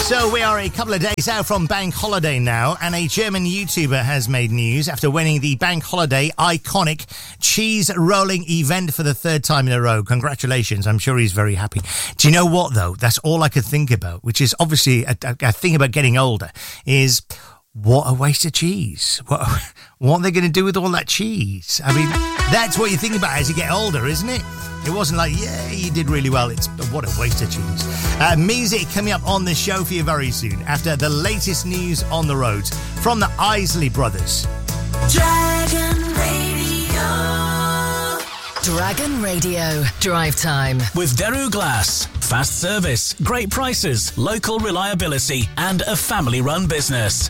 So we are a couple of days out from Bank Holiday now, and a German YouTuber has made news after winning the Bank Holiday iconic cheese rolling event for the third time in a row. Congratulations. I'm sure he's very happy. Do you know what, though? That's all I could think about, which is obviously a thing about getting older, is what a waste of cheese. What are they going to do with all that cheese? I mean, that's what you think about as you get older, isn't it? It wasn't like, yeah, you did really well. It's what a waste of cheese. Music coming up on the show for you very soon after the latest news on the roads from the Isley Brothers. Dragon Radio. Dragon Radio. Drive time. With Daru Glass. Fast service, great prices, local reliability, and a family-run business.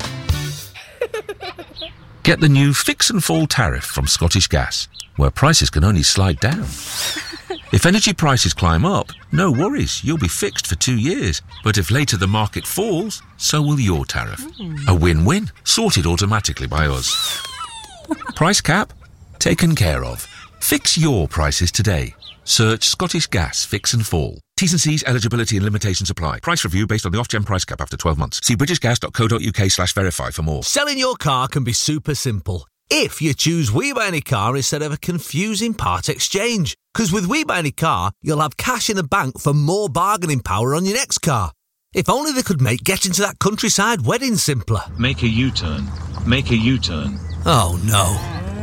Get the new Fix and Fall tariff from Scottish Gas, where prices can only slide down. If energy prices climb up, no worries, you'll be fixed for 2 years. But if later the market falls, so will your tariff. A win-win, sorted automatically by us. Price cap? Taken care of. Fix your prices today. Search Scottish Gas Fix and Fall. T's and C's, eligibility and limitations apply. Price review based on the Ofgem price cap after 12 months. See britishgas.co.uk/verify for more. Selling your car can be super simple if you choose We Buy Any Car instead of a confusing part exchange. Because with We Buy Any Car, you'll have cash in the bank for more bargaining power on your next car. If only they could make getting to that countryside wedding simpler. Make a U-turn. Make a U-turn. Oh, no.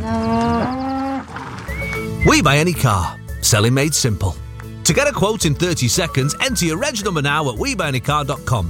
We Buy Any Car. Selling made simple. To get a quote in 30 seconds, enter your reg number now at webuyanycar.com.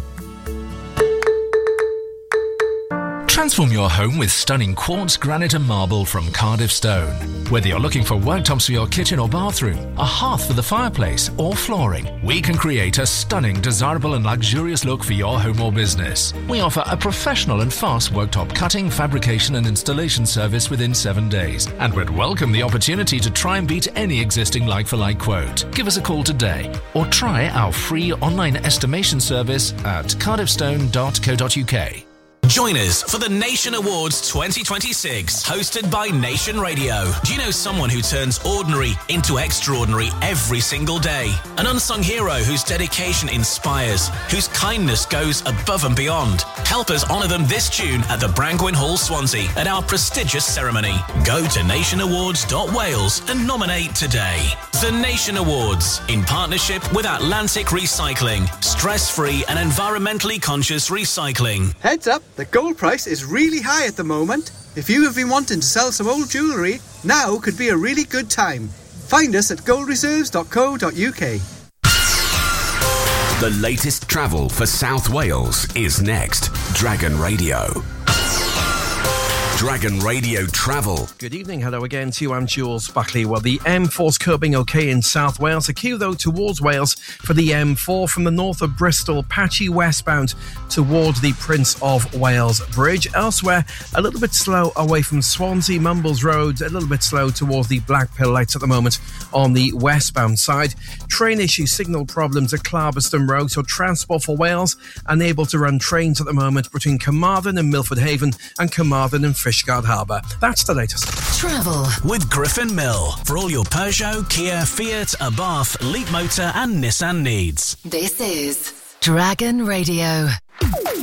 Transform your home with stunning quartz, granite and marble from Cardiff Stone. Whether you're looking for worktops for your kitchen or bathroom, a hearth for the fireplace or flooring, we can create a stunning, desirable and luxurious look for your home or business. We offer a professional and fast worktop cutting, fabrication and installation service within 7 days, and would welcome the opportunity to try and beat any existing like-for-like quote. Give us a call today or try our free online estimation service at cardiffstone.co.uk. Join us for the Nation Awards 2026, hosted by Nation Radio. Do you know someone who turns ordinary into extraordinary every single day? An unsung hero whose dedication inspires, whose kindness goes above and beyond. Help us honour them this June at the Brangwyn Hall, Swansea, at our prestigious ceremony. Go to nationawards.wales and nominate today. The Nation Awards, in partnership with Atlantic Recycling, stress-free and environmentally conscious recycling. Heads up, the gold price is really high at the moment. If you have been wanting to sell some old jewellery, now could be a really good time. Find us at goldreserves.co.uk. The latest travel for South Wales is next. Dragon Radio. Dragon Radio Travel. Good evening, hello again to you. I'm Jules Buckley. Well, the M4's curbing okay in South Wales. A queue, though, towards Wales for the M4 from the north of Bristol, patchy westbound towards the Prince of Wales Bridge. Elsewhere, a little bit slow away from Swansea, Mumbles Road, a little bit slow towards the Blackpill lights at the moment on the westbound side. Train issues, signal problems at Clarbeston Road, so Transport for Wales unable to run trains at the moment between Carmarthen and Milford Haven and Carmarthen and Fishguard Harbour. That's the latest. Travel with Griffin Mill for all your Peugeot, Kia, Fiat, Abarth, Leap Motor and Nissan needs. This is Dragon Radio.